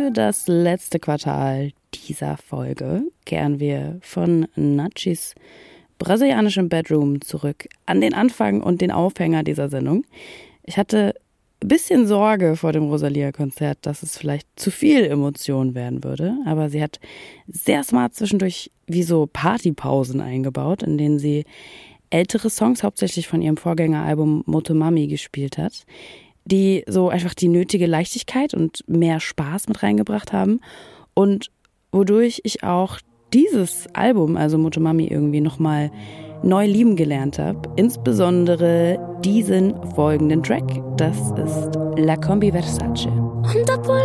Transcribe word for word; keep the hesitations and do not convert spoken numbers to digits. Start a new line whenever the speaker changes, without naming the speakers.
Für das letzte Quartal dieser Folge kehren wir von Nachis brasilianischem Bedroom zurück an den Anfang und den Aufhänger dieser Sendung. Ich hatte ein bisschen Sorge vor dem Rosalia-Konzert, dass es vielleicht zu viel Emotion werden würde, aber sie hat sehr smart zwischendurch wie so Partypausen eingebaut, in denen sie ältere Songs, hauptsächlich von ihrem Vorgängeralbum Motomami, gespielt hat, die so einfach die nötige Leichtigkeit und mehr Spaß mit reingebracht haben und wodurch ich auch dieses Album, also Motomami, irgendwie nochmal neu lieben gelernt habe. Insbesondere diesen folgenden Track. Das ist La Combi Versace.